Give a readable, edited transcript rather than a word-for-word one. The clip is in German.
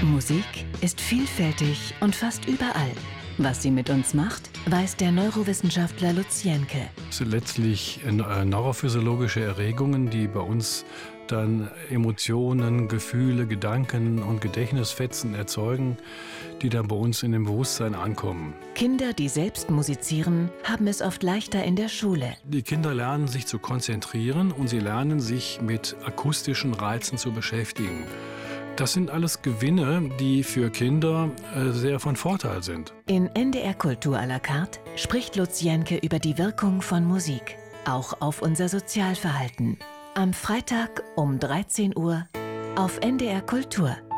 Musik ist vielfältig und fast überall. Was sie mit uns macht, weiß der Neurowissenschaftler Lutz Jenke. Es sind letztlich neurophysiologische Erregungen, die bei uns dann Emotionen, Gefühle, Gedanken und Gedächtnisfetzen erzeugen, die dann bei uns in dem Bewusstsein ankommen. Kinder, die selbst musizieren, haben es oft leichter in der Schule. Die Kinder lernen sich zu konzentrieren und sie lernen sich mit akustischen Reizen zu beschäftigen. Das sind alles Gewinne, die für Kinder sehr von Vorteil sind. In NDR Kultur à la carte spricht Lutz Jenke über die Wirkung von Musik, auch auf unser Sozialverhalten. Am Freitag um 13 Uhr auf NDR Kultur.